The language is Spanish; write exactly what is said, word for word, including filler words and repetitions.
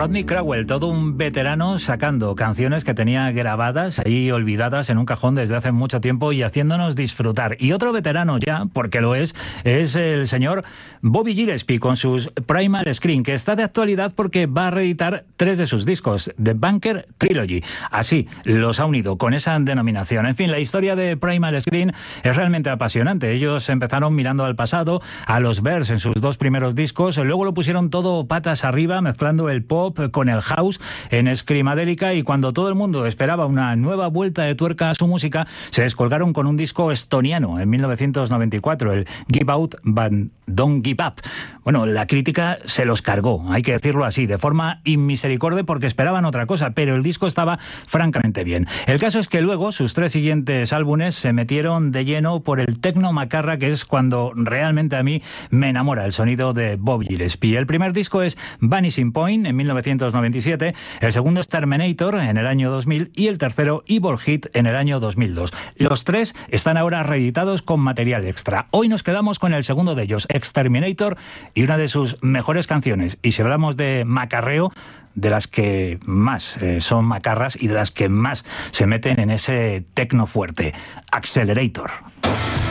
Rodney Crowell, todo un veterano sacando canciones que tenía grabadas ahí olvidadas en un cajón desde hace mucho tiempo y haciéndonos disfrutar. Y otro veterano ya, porque lo es, es el señor Bobby Gillespie con sus Primal Screen, que está de actualidad porque va a reeditar tres de sus discos, The Bunker Trilogy. Así los ha unido con esa denominación. En fin, la historia de Primal Screen es realmente apasionante. Ellos empezaron mirando al pasado, a los Bears en sus dos primeros discos, luego lo pusieron todo patas arriba, mezclando el pop con el house en Screamadelica, y cuando todo el mundo esperaba una nueva vuelta de tuerca a su música, se descolgaron con un disco estoniano en mil novecientos noventa y cuatro, el Give Out But Don't Give Up. Bueno, la crítica se los cargó, hay que decirlo así, de forma inmisericordia, porque esperaban otra cosa, pero el disco estaba francamente bien. El caso es que luego sus tres siguientes álbumes se metieron de lleno por el techno macarra, que es cuando realmente a mí me enamora el sonido de Bob Gillespie. El primer disco es Vanishing Point en mil novecientos noventa y siete, el segundo es Terminator en el año dos mil y el tercero Evil Hit en el año dos mil dos. Los tres están ahora reeditados con material extra. Hoy nos quedamos con el segundo de ellos, Exterminator, y una de sus mejores canciones. Y si hablamos de macarreo, de las que más eh, son macarras y de las que más se meten en ese tecno fuerte, Accelerator.